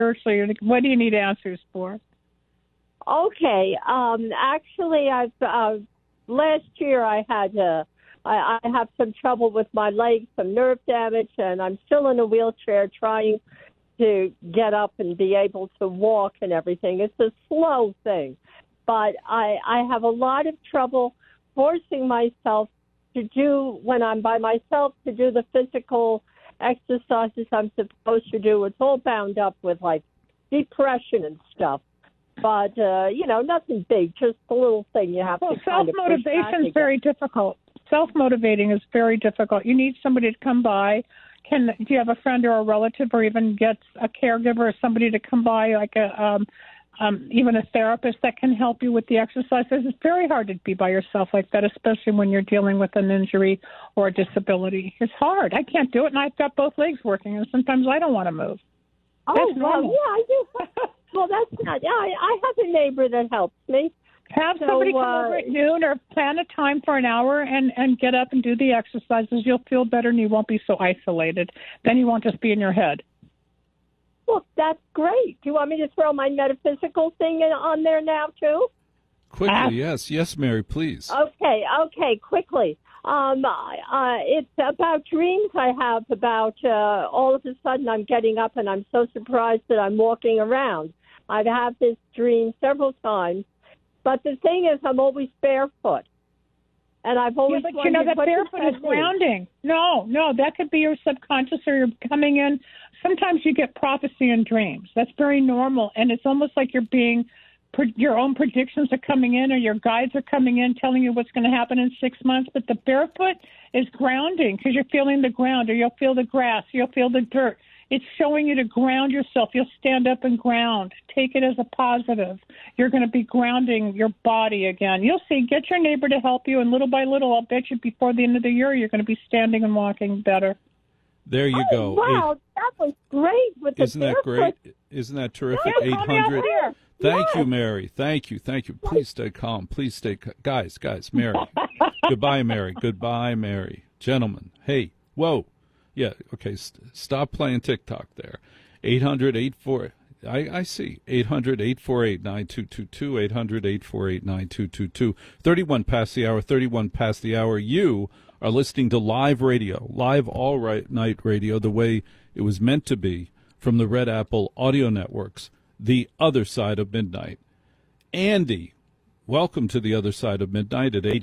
spiritually? What do you need answers for? Okay. Actually, I've last year I had I have some trouble with my legs, some nerve damage, and I'm still in a wheelchair trying to get up and be able to walk and everything. It's a slow thing, but I have a lot of trouble forcing myself to do, when I'm by myself, to do the physical exercises I'm supposed to do. It's all bound up with like depression and stuff. But, nothing big, just a little thing you have to kind of self-motivation is very difficult. Self-motivating is very difficult. You need somebody to come by. Do you have a friend or a relative, or even get a caregiver or somebody to come by, like even a therapist that can help you with the exercises? It's very hard to be by yourself like that, especially when you're dealing with an injury or a disability. It's hard. I can't do it, and I've got both legs working, and sometimes I don't want to move. Oh, well, yeah, I do. Well, that's not. Yeah, I have a neighbor that helps me. Have somebody come over at noon, or plan a time for an hour and get up and do the exercises. You'll feel better, and you won't be so isolated. Then you won't just be in your head. Well, that's great. Do you want me to throw my metaphysical thing on there now, too? Quickly, yes, Mary, please. Okay, quickly. It's about dreams I have about all of a sudden I'm getting up and I'm so surprised that I'm walking around. I've had this dream several times, but the thing is I'm always barefoot. And I've always but that barefoot is grounding. No, that could be your subconscious, or you're coming in. Sometimes you get prophecy in dreams. That's very normal, and it's almost like you're being your own predictions are coming in, or your guides are coming in telling you what's going to happen in 6 months. But the barefoot is grounding, because you're feeling the ground, or you'll feel the grass, you'll feel the dirt. It's showing you to ground yourself. You'll stand up and ground. Take it as a positive. You're going to be grounding your body again. You'll see. Get your neighbor to help you, and little by little, I'll bet you before the end of the year, you're going to be standing and walking better. There you go. Wow, that was great. Isn't that great? Isn't that terrific? 800. Thank you, Mary. Thank you. Please stay calm. Please stay guys, Mary. Goodbye, Mary. Goodbye, Mary. Gentlemen. Hey, whoa. Yeah, okay, stop playing TikTok there. 800-84... I see. 800-848-9222, 800-848-9222. 31 past the hour, 31 past the hour. You are listening to live radio, live all-night radio, the way it was meant to be, from the Red Apple Audio Networks, the other side of midnight. Andy, welcome to the other side of midnight at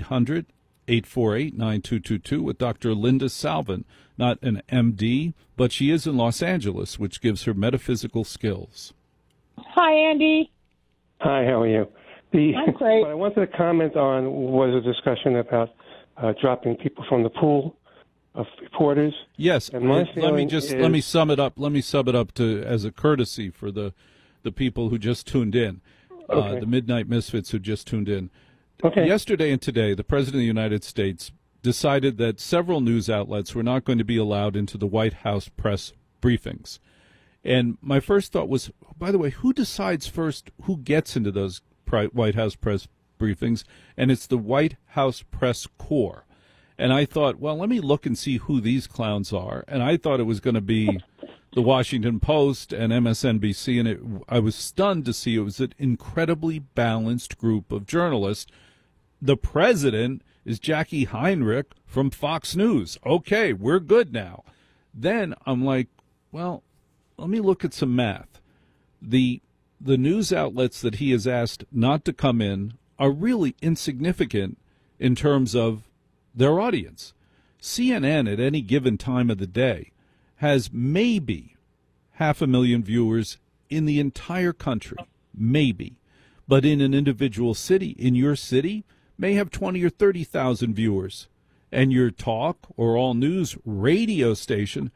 800-848-9222 with Dr. Linda Salvin, not an MD, but she is in Los Angeles, which gives her metaphysical skills. Hi, Andy. Hi, how are you? I'm great. What I wanted to comment on was a discussion about dropping people from the pool of reporters. Yes, and let me sum it up. Let me sum it up as a courtesy for the people who just tuned in, the Midnight Misfits who just tuned in. Okay. Yesterday and today, the President of the United States decided that several news outlets were not going to be allowed into the White House press briefings. And my first thought was, by the way, who decides first who gets into those White House press briefings? And it's the White House Press Corps. And I thought, well, let me look and see who these clowns are. And I thought it was going to be the Washington Post and MSNBC. And I was stunned to see it was an incredibly balanced group of journalists. The president is Jackie Heinrich from Fox News. Okay, we're good now. Then I'm like, well, let me look at some math. The news outlets that he has asked not to come in are really insignificant in terms of their audience. CNN at any given time of the day has maybe 500,000 viewers in the entire country, maybe. But in an individual city, in your city, may have 20 or 30,000 viewers. And your talk or all news radio station,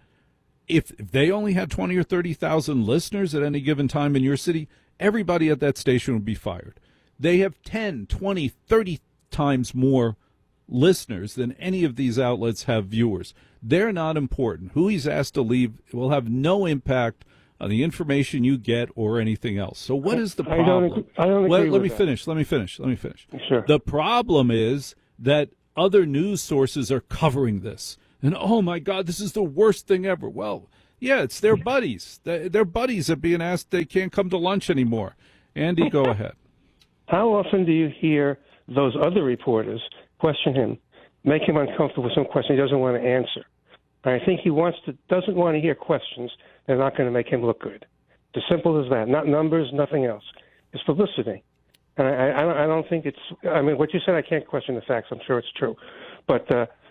if they only had 20 or 30,000 listeners at any given time in your city, everybody at that station would be fired. They have 10, 20, 30 times more listeners than any of these outlets have viewers. They're not important. Who he's asked to leave will have no impact on the information you get or anything else. So what is the problem? I don't agree Let me finish. Sure. The problem is that other news sources are covering this. And, oh, my God, this is the worst thing ever. Well, Yeah, it's their buddies. Their buddies are being asked they can't come to lunch anymore. Andy, go ahead. How often do you hear those other reporters question him, make him uncomfortable with some question he doesn't want to answer? I think he doesn't want to hear questions that are not going to make him look good. It's as simple as that. Not numbers, nothing else. It's publicity. And I don't think it's. I mean, what you said, I can't question the facts. I'm sure it's true, but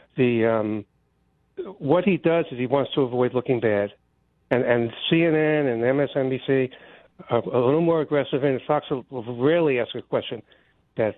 what he does is he wants to avoid looking bad, and CNN and MSNBC are a little more aggressive, and Fox will rarely ask a question that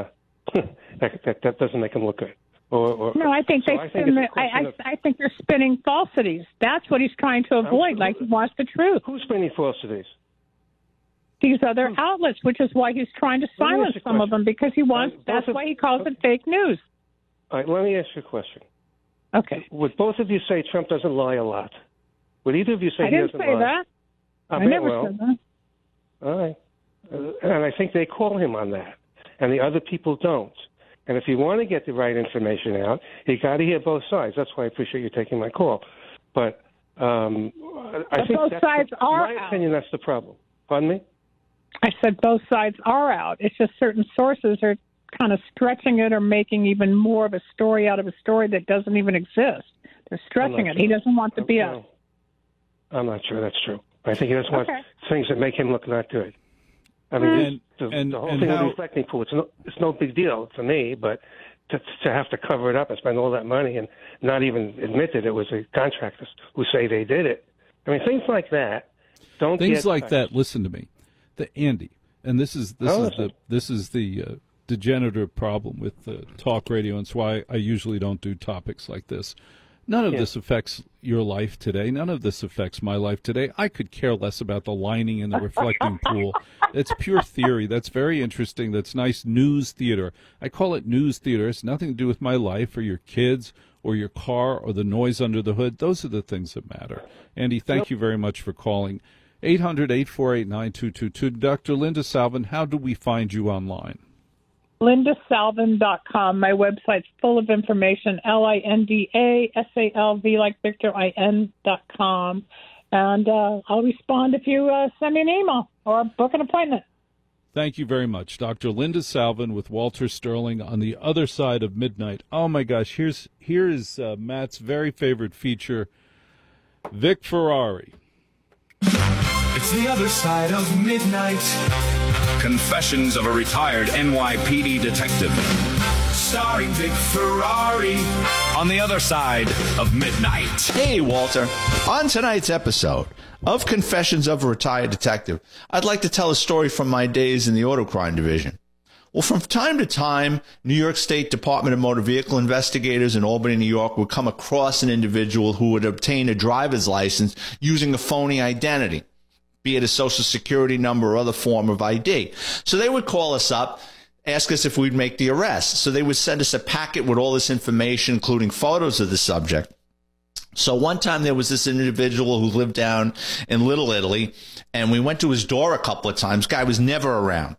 that doesn't make him look good. No, I think I think they're spinning falsities. That's what he's trying to avoid. Like he wants the truth. Who's spinning falsities? These other outlets, which is why he's trying to silence some of them, because he wants. That's why he calls it fake news. All right, let me ask you a question. Okay. Would both of you say Trump doesn't lie a lot? Would either of you say he doesn't lie? I didn't say that. I never said that. All right. And I think they call him on that, and the other people don't. And if you want to get the right information out, you got to hear both sides. That's why I appreciate you taking my call. But I think both sides are in my opinion, that's the problem. Pardon me? I said both sides are out. It's just certain sources are kind of stretching it or making even more of a story out of a story that doesn't even exist. They're stretching it. Sure. He doesn't want to be out. I'm not sure that's true. I think he doesn't want things that make him look not good. I mean, the whole thing with the reflecting pool, it's no big deal for me, but to have to cover it up and spend all that money and not even admit that it was the contractors who say they did it. I mean, things like that don't things get like touched. that. Listen to me, Andy, and this is the degenerative problem with talk radio, and it's why I usually don't do topics like this. None of this affects your life today. None of this affects my life today. I could care less about the lining in the reflecting pool. It's pure theory. That's very interesting. That's nice news theater. I call it news theater. It's nothing to do with my life or your kids or your car or the noise under the hood. Those are the things that matter. Andy, thank you very much for calling. 800-848-9222. Dr. Linda Salvin, how do we find you online? LindaSalvin.com. My website's full of information. LindaSalv like Victor IN.com. And I'll respond if you send me an email or book an appointment. Thank you very much. Dr. Linda Salvin with Walter Sterling on the other side of midnight. Oh, my gosh. Here is Matt's very favorite feature, Vic Ferrari. It's the other side of midnight. Confessions of a retired NYPD detective. Starring Vic Ferrari on the other side of midnight. Hey, Walter. On tonight's episode of Confessions of a Retired Detective, I'd like to tell a story from my days in the auto crime division. Well, from time to time, New York State Department of Motor Vehicle investigators in Albany, New York, would come across an individual who would obtain a driver's license using a phony identity, be it a social security number or other form of ID. So they would call us up, ask us if we'd make the arrest. So they would send us a packet with all this information, including photos of the subject. So one time there was this individual who lived down in Little Italy, and we went to his door a couple of times. Guy was never around.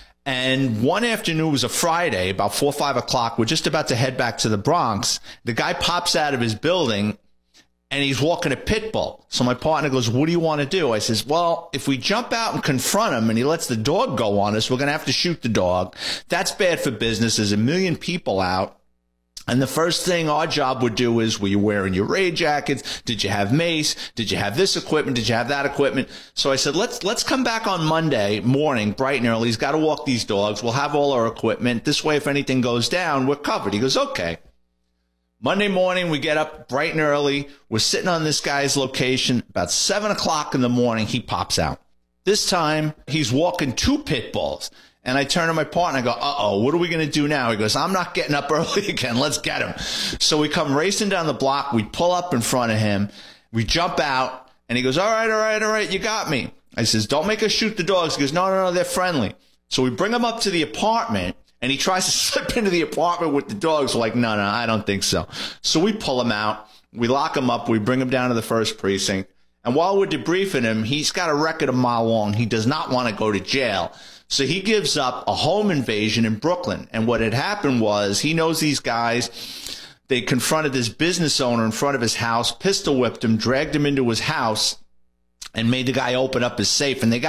And one afternoon, it was a Friday, about 4 or 5 o'clock. We're just about to head back to the Bronx. The guy pops out of his building, and he's walking a pit bull. So my partner goes, what do you want to do? I says, well, if we jump out and confront him and he lets the dog go on us, we're going to have to shoot the dog. That's bad for business. There's a million people out. And the first thing our job would do is, were you wearing your raid jackets? Did you have mace? Did you have this equipment? Did you have that equipment? So I said, let's come back on Monday morning, bright and early. He's got to walk these dogs. We'll have all our equipment. This way, if anything goes down, we're covered. He goes, okay. Monday morning, we get up bright and early. We're sitting on this guy's location. About 7 o'clock in the morning, he pops out. This time, he's walking 2 pit bulls. And I turn to my partner and I go, uh-oh, what are we going to do now? He goes, I'm not getting up early again. Let's get him. So we come racing down the block. We pull up in front of him. We jump out. And he goes, all right, you got me. I says, don't make us shoot the dogs. He goes, no, they're friendly. So we bring him up to the apartment. And he tries to slip into the apartment with the dogs. We're like, no, I don't think so. So we pull him out. We lock him up. We bring him down to the first precinct. And while we're debriefing him, he's got a record a mile long. He does not want to go to jail. So he gives up a home invasion in Brooklyn. And what had happened was, he knows these guys. they confronted this business owner in front of his house, pistol whipped him, dragged him into his house, and made the guy open up his safe. And they got